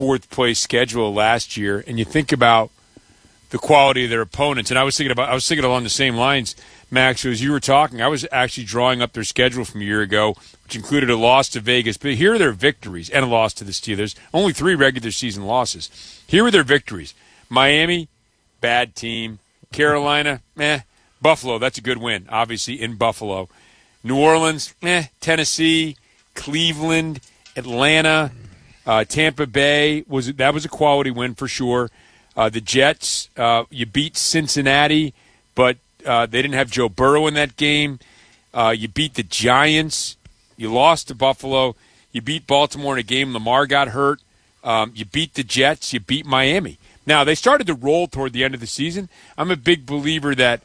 fourth-place schedule last year, and you think about the quality of their opponents, and I was thinking along the same lines, Max, as you were talking. I was actually drawing up their schedule from a year ago, which included a loss to Vegas. But here are their victories and a loss to the Steelers. Only 3 regular season losses. Here are their victories. Miami, bad team. Carolina, meh. Buffalo, that's a good win, obviously, in Buffalo. New Orleans, meh. Tennessee, Cleveland, Atlanta, Tampa Bay, that was a quality win for sure. The Jets, you beat Cincinnati, but they didn't have Joe Burrow in that game. You beat the Giants. You lost to Buffalo. You beat Baltimore in a game Lamar got hurt. You beat the Jets. You beat Miami. Now, they started to roll toward the end of the season. I'm a big believer that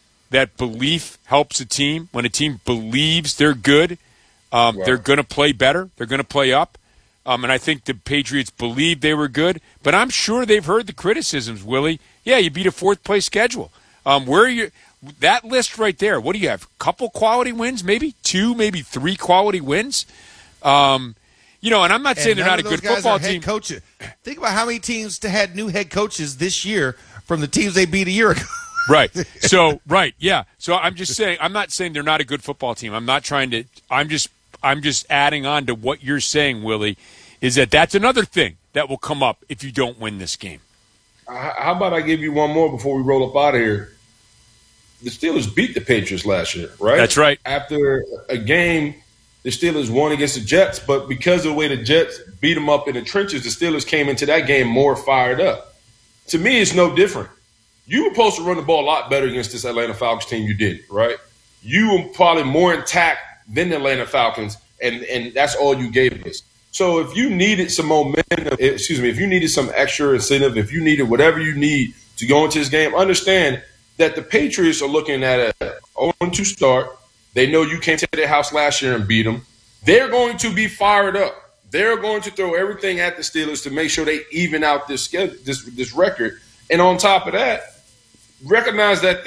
belief helps a team. When a team believes they're good, they're going to play better. They're going to play up. And I think the Patriots believed they were good. But I'm sure they've heard the criticisms, Willie. Yeah, you beat a fourth-place schedule. Where are you? That list right there, what do you have? A couple quality wins, maybe 2, maybe 3 quality wins? And I'm not saying they're not a good football team. Coaches. Think about how many teams had new head coaches this year from the teams they beat a year ago. Right. So, yeah. So I'm just saying, I'm not saying they're not a good football team. I'm not trying to – I'm just adding on to what you're saying, Willie, is that's another thing that will come up if you don't win this game. How about I give you one more before we roll up out of here? The Steelers beat the Patriots last year, right? That's right. After a game, the Steelers won against the Jets, but because of the way the Jets beat them up in the trenches, the Steelers came into that game more fired up. To me, it's no different. You were supposed to run the ball a lot better against this Atlanta Falcons team. You didn't, right? You were probably more intact than the Atlanta Falcons, and that's all you gave us. So if you needed some momentum, if you needed some extra incentive, if you needed whatever you need to go into this game, understand that the Patriots are looking at a 0-2 start. They know you came to their house last year and beat them. They're going to be fired up. They're going to throw everything at the Steelers to make sure they even out this record. And on top of that, recognize that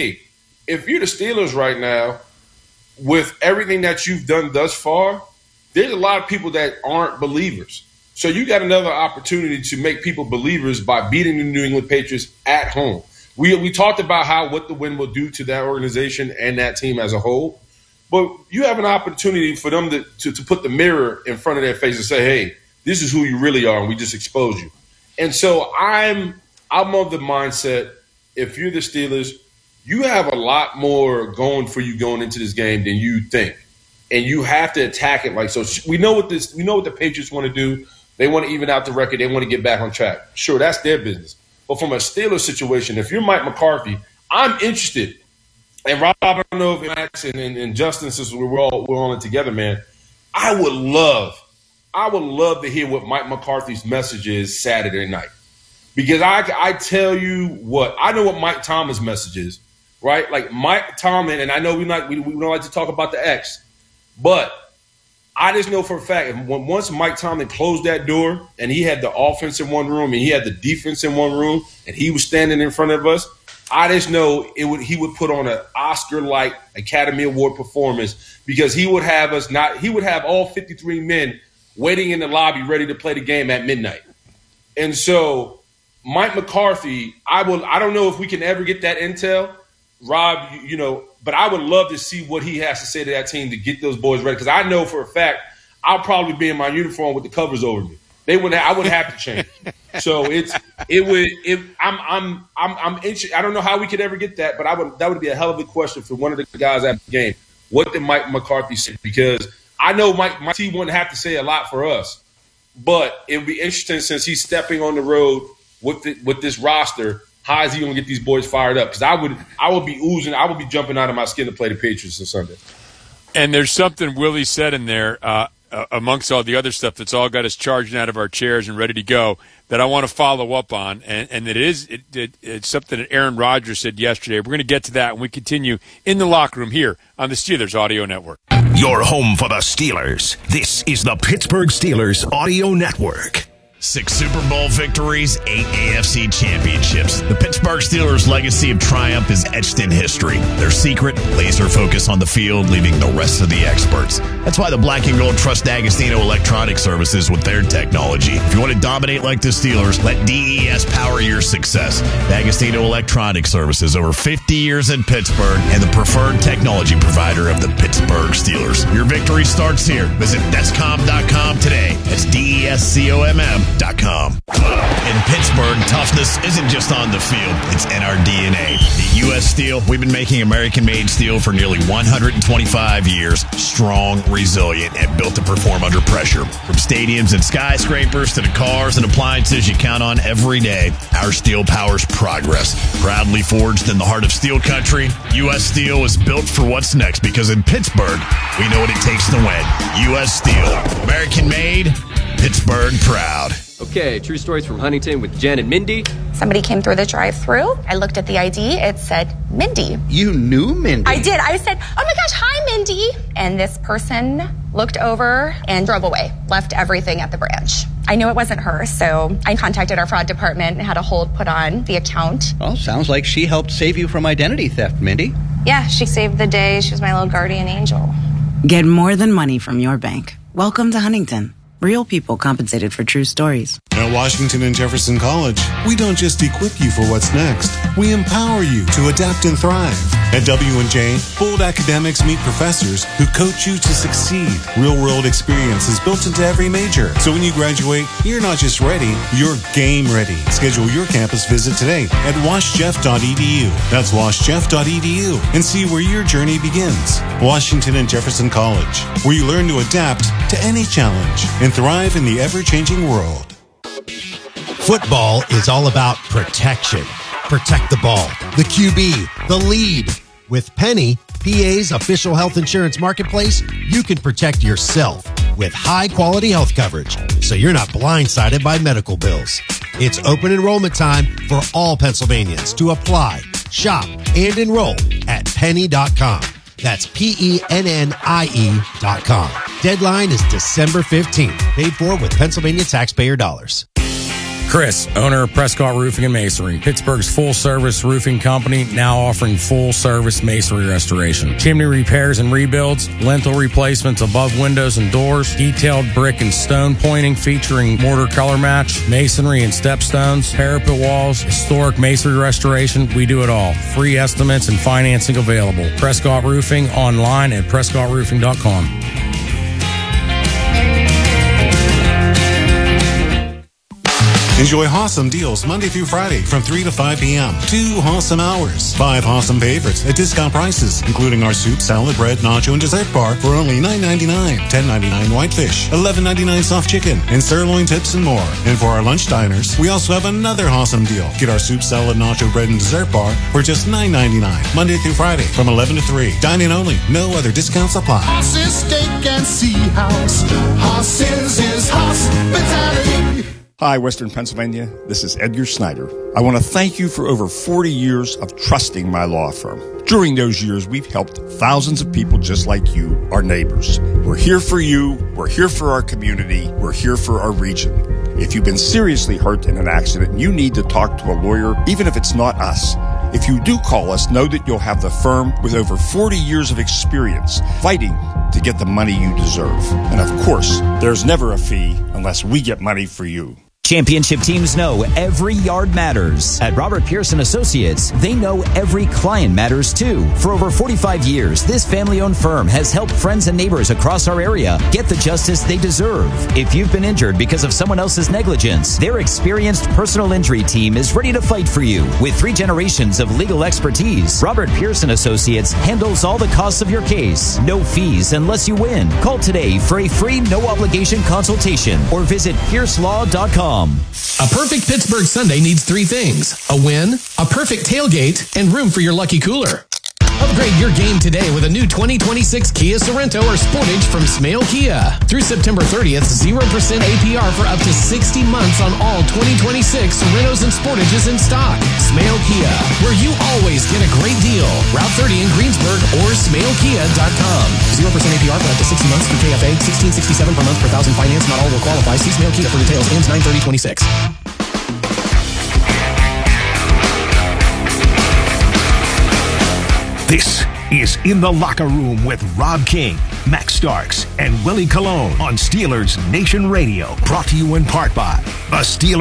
if you're the Steelers right now, with everything that you've done thus far, there's a lot of people that aren't believers. So you got another opportunity to make people believers by beating the New England Patriots at home. We talked about what the win will do to that organization and that team as a whole. But you have an opportunity for them to put the mirror in front of their face and say, hey, this is who you really are, and we just exposed you. And so I'm of the mindset, if you're the Steelers, you have a lot more going for you going into this game than you think. And you have to attack it so. We know what the Patriots want to do. They want to even out the record. They want to get back on track. Sure, that's their business. But from a Steelers situation, if you're Mike McCarthy, I'm interested. And Rob, I don't know if Max and Justin, since we're all in together, man, I would love to hear what Mike McCarthy's message is Saturday night. Because I tell you what, I know what Mike Tomlin's message is, right? Like Mike Tomlin, and I know we don't like to talk about the X, but I just know for a fact, once Mike Tomlin closed that door and he had the offense in one room and he had the defense in one room and he was standing in front of us, I just know he would put on an Oscar-like Academy Award performance because he would have all 53 men waiting in the lobby ready to play the game at midnight. And so Mike McCarthy, I don't know if we can ever get that intel, Rob, but I would love to see what he has to say to that team to get those boys ready. Because I know for a fact I'll probably be in my uniform with the covers over me. I wouldn't have to change. So I'm interested. I don't know how we could ever get that, but that would be a hell of a question for one of the guys at the game. What did Mike McCarthy say? Because I know Mike T wouldn't have to say a lot for us, but it would be interesting since he's stepping on the road with this roster. How is he going to get these boys fired up? Because I would be oozing, I would be jumping out of my skin to play the Patriots on Sunday. And there's something Willie said in there, amongst all the other stuff that's all got us charging out of our chairs and ready to go, that I want to follow up on. And it's something that Aaron Rodgers said yesterday. We're going to get to that when we continue in the locker room here on the Steelers Audio Network. Your home for the Steelers. This is the Pittsburgh Steelers Audio Network. 6 Super Bowl victories, 8 AFC championships. The Pittsburgh Steelers' legacy of triumph is etched in history. Their secret, laser focus on the field, leaving the rest of the experts. That's why the Black and Gold trust D'Agostino Electronic Services with their technology. If you want to dominate like the Steelers, let DES power your success. D'Agostino Electronic Services, over 50 years in Pittsburgh, and the preferred technology provider of the Pittsburgh Steelers. Your victory starts here. Visit Descom.com today. That's DESCOMM.com. In Pittsburgh, toughness isn't just on the field, it's in our DNA. At U.S. Steel, we've been making American-made steel for nearly 125 years. Strong, resilient, and built to perform under pressure. From stadiums and skyscrapers to the cars and appliances you count on every day, our steel powers progress. Proudly forged in the heart of steel country, U.S. Steel is built for what's next, because in Pittsburgh, we know what it takes to win. U.S. Steel. American-made, Pittsburgh proud. Okay, true stories from Huntington with Jen and Mindy. Somebody came through the drive-thru. I looked at the ID. It said Mindy. You knew Mindy? I did. I said, oh my gosh, hi, Mindy. And this person looked over and drove away, left everything at the branch. I knew it wasn't her, so I contacted our fraud department and had a hold put on the account. Well, sounds like she helped save you from identity theft, Mindy. Yeah, she saved the day. She was my little guardian angel. Get more than money from your bank. Welcome to Huntington. Real people compensated for true stories. At Washington and Jefferson College, we don't just equip you for what's next. We empower you to adapt and thrive. At W&J, bold academics meet professors who coach you to succeed. Real-world experience is built into every major. So when you graduate, you're not just ready, you're game ready. Schedule your campus visit today at washjeff.edu. That's washjeff.edu, and see where your journey begins. Washington and Jefferson College, where you learn to adapt to any challenge and thrive in the ever-changing world. Football is all about protection. Protect the ball, the QB, the lead. With Penny, PA's official health insurance marketplace, you can protect yourself with high-quality health coverage, so you're not blindsided by medical bills. It's open enrollment time for all Pennsylvanians to apply, shop, and enroll at penny.com. That's PENNIE.com. Deadline is December 15th. Paid for with Pennsylvania taxpayer dollars. Chris, owner of Prescott Roofing and Masonry, Pittsburgh's full-service roofing company, now offering full-service masonry restoration, chimney repairs and rebuilds, lintel replacements above windows and doors, detailed brick and stone pointing featuring mortar color match, masonry and stepstones, parapet walls, historic masonry restoration. We do it all. Free estimates and financing available. Prescott Roofing, online at prescottroofing.com. Enjoy awesome deals Monday through Friday from 3 to 5 p.m. 2 awesome hours. 5 awesome favorites at discount prices, including our soup, salad, bread, nacho, and dessert bar for only $9.99. $10.99 whitefish, $11.99 soft chicken, and sirloin tips and more. And for our lunch diners, we also have another awesome deal. Get our soup, salad, nacho, bread, and dessert bar for just $9.99. Monday through Friday from 11 to 3. Dine-in only. No other discounts apply. Horses, steak, and sea house. Horses is hospitality. Hi, Western Pennsylvania. This is Edgar Snyder. I want to thank you for over 40 years of trusting my law firm. During those years, we've helped thousands of people just like you, our neighbors. We're here for you. We're here for our community. We're here for our region. If you've been seriously hurt in an accident and you need to talk to a lawyer, even if it's not us, if you do call us, know that you'll have the firm with over 40 years of experience fighting to get the money you deserve. And of course, there's never a fee unless we get money for you. Championship teams know every yard matters. At Robert Pearson Associates, they know every client matters too. For over 45 years, this family-owned firm has helped friends and neighbors across our area get the justice they deserve. If you've been injured because of someone else's negligence, their experienced personal injury team is ready to fight for you. With 3 generations of legal expertise, Robert Pearson Associates handles all the costs of your case. No fees unless you win. Call today for a free no-obligation consultation or visit piercelaw.com. A perfect Pittsburgh Sunday needs 3 things: a win, a perfect tailgate, and room for your lucky cooler. Upgrade your game today with a new 2026 Kia Sorento or Sportage from Smale Kia. Through September 30th, 0% APR for up to 60 months on all 2026 Sorentos and Sportages in stock. Smale Kia, where you always get a great deal. Route 30 in Greensburg or smalekia.com. 0% APR for up to 60 months through KFA. $16.67 per month per thousand finance. Not all will qualify. See Smale Kia for details. Ends 9/30/26. This is In the Locker Room with Rob King, Max Starks, and Willie Colon on Steelers Nation Radio. Brought to you in part by the Steelers.